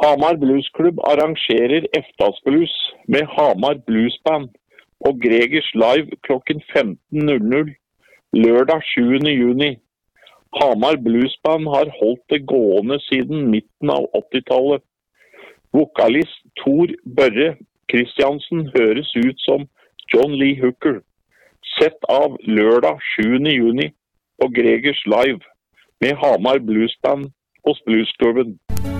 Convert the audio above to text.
Hamar Bluesklubb arrangerer eftasblues med Hamar Bluesband og Gregers Live klokken 15.00 lørdag 7. juni. Hamar Bluesband har holdt det gående siden midten av 80-tallet. Vokalist Tor Børre Kristiansen høres ut som John Lee Hooker. Sett av lørdag 7. juni på Gregers Live med Hamar Bluesband hos Bluesklubben.